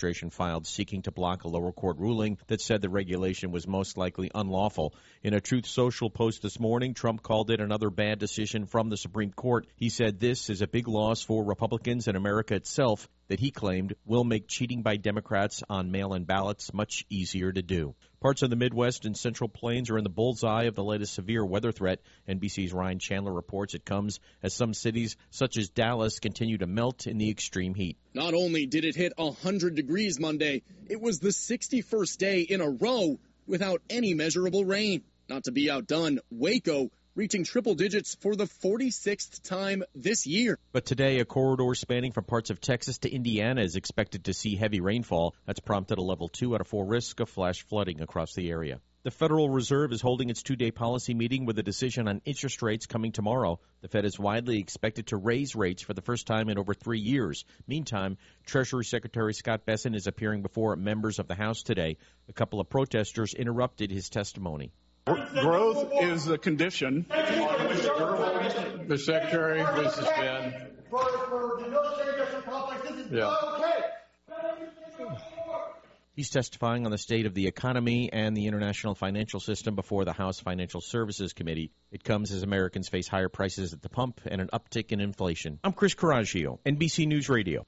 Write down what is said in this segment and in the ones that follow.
administration filed seeking to block a lower court ruling that said the regulation was most likely unlawful. In a Truth Social post this morning, Trump called it another bad decision from the Supreme Court. He said this is a big loss for Republicans and America itself that he claimed will make cheating by Democrats on mail-in ballots much easier to do. Parts of the Midwest and Central Plains are in the bullseye of the latest severe weather threat. NBC's Ryan Chandler reports it comes as some cities, such as Dallas, continue to melt in the extreme heat. Not only did it hit 100 degrees Monday, it was the 61st day in a row without any measurable rain. Not to be outdone, Waco reaching triple digits for the 46th time this year. But today, a corridor spanning from parts of Texas to Indiana is expected to see heavy rainfall. That's prompted a level 2 out of 4 risk of flash flooding across the area. The Federal Reserve is holding its 2-day policy meeting with a decision on interest rates coming tomorrow. The Fed is widely expected to raise rates for the first time in over 3 years. Meantime, Treasury Secretary Scott Bessent is appearing before members of the House today. A couple of protesters interrupted his testimony. Growth is a condition. The Secretary was suspended. Yeah. He's testifying on the state of the economy and the international financial system before the House Financial Services Committee. It comes as Americans face higher prices at the pump and an uptick in inflation. I'm Chris Coraggio, NBC News Radio.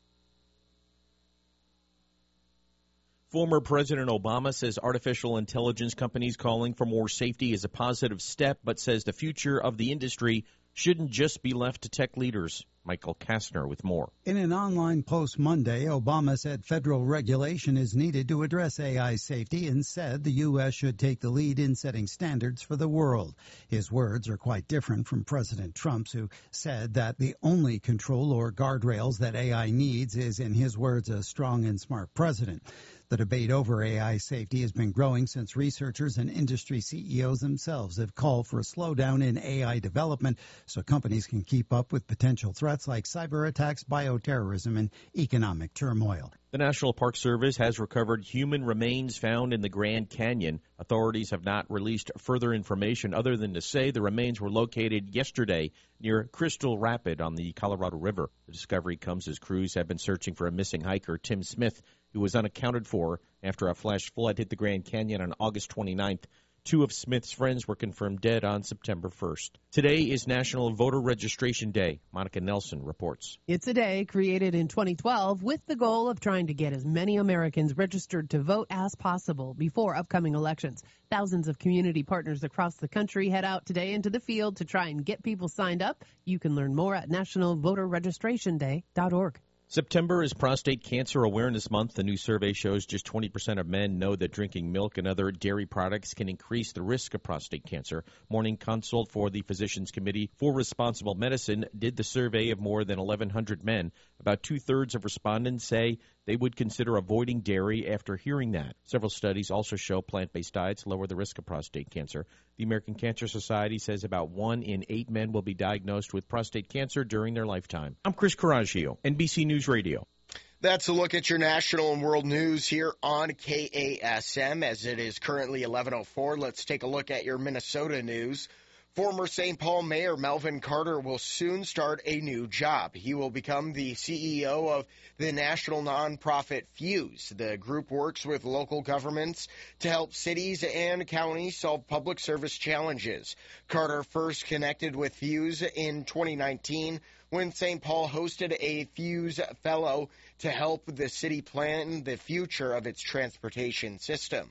Former President Obama says artificial intelligence companies calling for more safety is a positive step, but says the future of the industry shouldn't just be left to tech leaders. Michael Kastner with more. In an online post Monday, Obama said federal regulation is needed to address AI safety and said the U.S. should take the lead in setting standards for the world. His words are quite different from President Trump's, who said that the only control or guardrails that AI needs is, in his words, a strong and smart president. The debate over AI safety has been growing since researchers and industry CEOs themselves have called for a slowdown in AI development so companies can keep up with potential threats like cyber attacks, bioterrorism, and economic turmoil. The National Park Service has recovered human remains found in the Grand Canyon. Authorities have not released further information other than to say the remains were located yesterday near Crystal Rapid on the Colorado River. The discovery comes as crews have been searching for a missing hiker, Tim Smith, who was unaccounted for after a flash flood hit the Grand Canyon on August 29th. 2 of Smith's friends were confirmed dead on September 1st. Today is National Voter Registration Day. Monica Nelson reports. It's a day created in 2012 with the goal of trying to get as many Americans registered to vote as possible before upcoming elections. Thousands of community partners across the country head out today into the field to try and get people signed up. You can learn more at nationalvoterregistrationday.org. September is Prostate Cancer Awareness Month. A new survey shows just 20% of men know that drinking milk and other dairy products can increase the risk of prostate cancer. Morning Consult for the Physicians Committee for Responsible Medicine did the survey of more than 1,100 men. About two-thirds of respondents say they would consider avoiding dairy after hearing that. Several studies also show plant-based diets lower the risk of prostate cancer. The American Cancer Society says about 1 in 8 men will be diagnosed with prostate cancer during their lifetime. I'm Chris Coraggio, NBC News Radio. That's a look at your national and world news here on KASM. As it is currently 11:04, let's take a look at your Minnesota news. Former St. Paul Mayor Melvin Carter will soon start a new job. He will become the CEO of the national nonprofit Fuse. The group works with local governments to help cities and counties solve public service challenges. Carter first connected with Fuse in 2019 when St. Paul hosted a Fuse Fellow to help the city plan the future of its transportation system.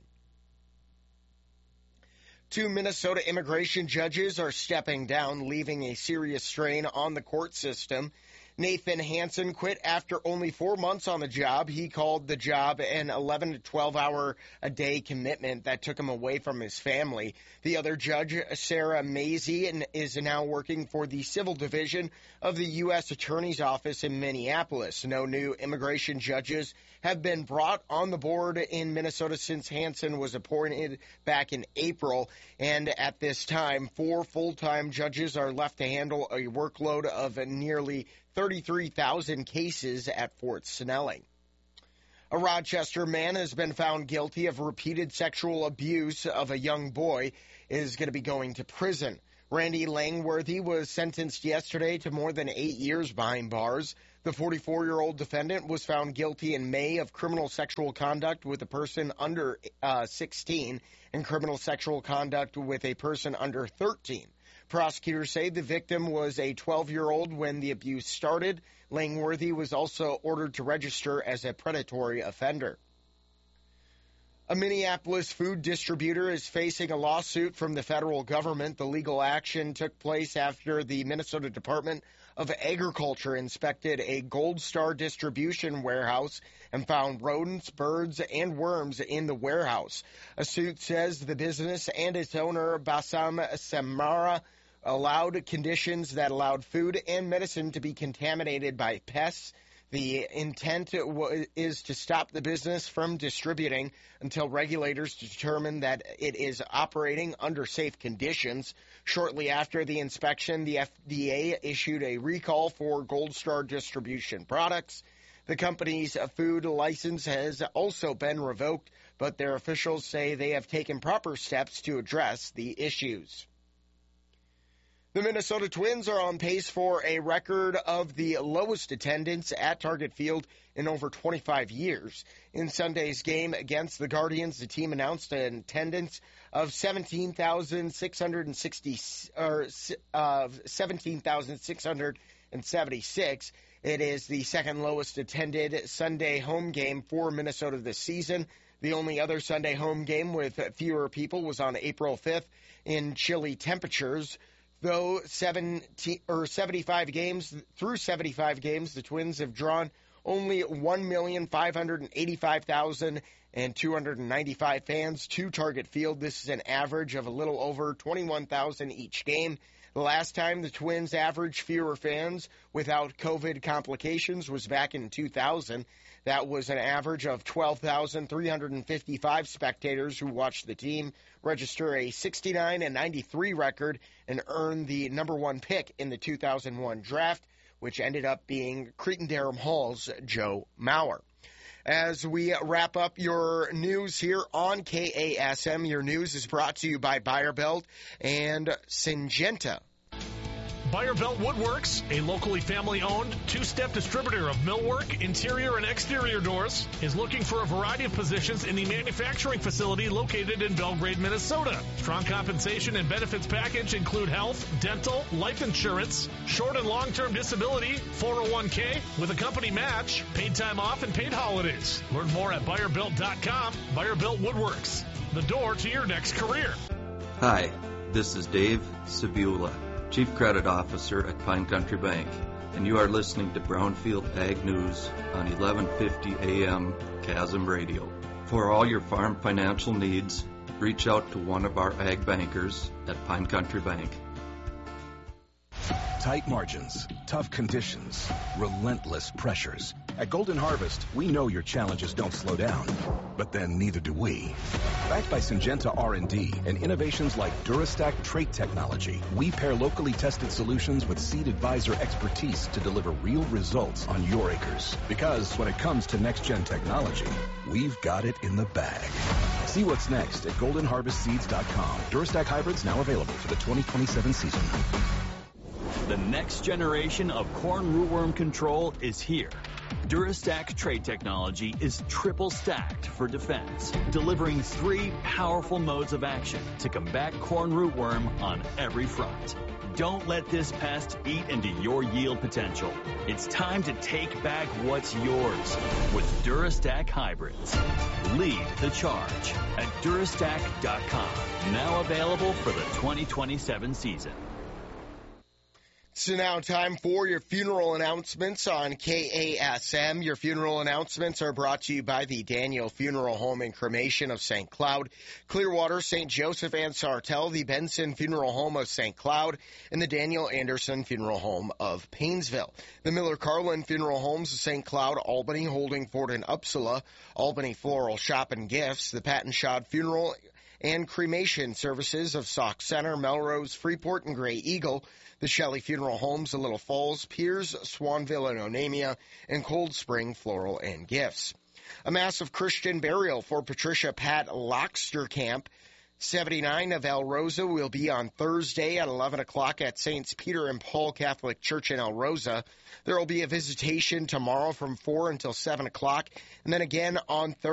2 Minnesota immigration judges are stepping down, leaving a serious strain on the court system. Nathan Hansen quit after only 4 months on the job. He called the job an 11 to 12-hour-a-day commitment that took him away from his family. The other judge, Sarah Mazie, is now working for the Civil Division of the U.S. Attorney's Office in Minneapolis. No new immigration judges have been brought on the board in Minnesota since Hansen was appointed back in April. And at this time, 4 full-time judges are left to handle a workload of nearly 33,000 cases at Fort Snelling. A Rochester man has been found guilty of repeated sexual abuse of a young boy, is going to be going to prison. Randy Langworthy was sentenced yesterday to more than 8 years behind bars. The 44-year-old defendant was found guilty in May of criminal sexual conduct with a person under 16 and criminal sexual conduct with a person under 13. Prosecutors say the victim was a 12-year-old when the abuse started. Langworthy was also ordered to register as a predatory offender. A Minneapolis food distributor is facing a lawsuit from the federal government. The legal action took place after the Minnesota Department of Agriculture inspected a Gold Star distribution warehouse and found rodents, birds, and worms in the warehouse. A suit says the business and its owner, Bassam Samara, allowed conditions that allowed food and medicine to be contaminated by pests. The intent is to stop the business from distributing until regulators determine that it is operating under safe conditions. Shortly after the inspection, the FDA issued a recall for Gold Star distribution products. The company's food license has also been revoked, but their officials say they have taken proper steps to address the issues. The Minnesota Twins are on pace for a record of the lowest attendance at Target Field in over 25 years. In Sunday's game against the Guardians, the team announced an attendance of 17,676. It is the second lowest attended Sunday home game for Minnesota this season. The only other Sunday home game with fewer people was on April 5th in chilly temperatures. Through 75 games, the Twins have drawn only 1,585,295 fans to Target Field. This is an average of a little over 21,000 each game. The last time the Twins averaged fewer fans without COVID complications was back in 2000. That was an average of 12,355 spectators who watched the team register a 69-93 record and earn the number one pick in the 2001 draft, which ended up being Cretin-Derham Hall's Joe Mauer. As we wrap up your news here on KASM, your news is brought to you by Buyer-Belt and Syngenta. Buyer-Belt Woodworks, a locally family-owned, two-step distributor of millwork, interior, and exterior doors, is looking for a variety of positions in the manufacturing facility located in Belgrade, Minnesota. Strong compensation and benefits package include health, dental, life insurance, short and long-term disability, 401k, with a company match, paid time off, and paid holidays. Learn more at BuyerBelt.com. Buyer-Belt Woodworks, the door to your next career. Hi, this is Dave Sabula, Chief Credit Officer at Pine Country Bank, and you are listening to Brownfield Ag News on 1150 AM Chasm Radio. For all your farm financial needs, reach out to one of our ag bankers at Pine Country Bank. Tight margins, tough conditions, relentless pressures. At Golden Harvest, we know your challenges don't slow down, but then neither do we. Backed by Syngenta R&D and innovations like Durastack trait technology, we pair locally tested solutions with Seed Advisor expertise to deliver real results on your acres. Because when it comes to next-gen technology, we've got it in the bag. See what's next at goldenharvestseeds.com. Durastack hybrids now available for the 2027 season. The next generation of corn rootworm control is here. Durastack trait technology is triple stacked for defense, delivering 3 powerful modes of action to combat corn rootworm on every front. Don't let this pest eat into your yield potential. It's time to take back what's yours with Durastack hybrids. Lead the charge at Durastack.com. Now available for the 2027 season. So now time for your funeral announcements on KASM. Your funeral announcements are brought to you by the Daniel Funeral Home and Cremation of St. Cloud, Clearwater, St. Joseph, and Sartell, the Benson Funeral Home of St. Cloud, and the Daniel Anderson Funeral Home of Painesville. The Miller Carlin Funeral Homes of St. Cloud, Albany, Holdingford, and Uppsala, Albany Floral Shop and Gifts, the Patton Shad Funeral and Cremation Services of Sauk Center, Melrose, Freeport, and Gray Eagle, the Shelley Funeral Homes of Little Falls, Piers, Swanville, and Onamia, and Cold Spring Floral and Gifts. A massive Christian burial for Patricia Pat Loxterkamp. 79 of El Rosa will be on Thursday at 11 o'clock at Saints Peter and Paul Catholic Church in El Rosa. There will be a visitation tomorrow from 4 until 7 o'clock, and then again on Thursday.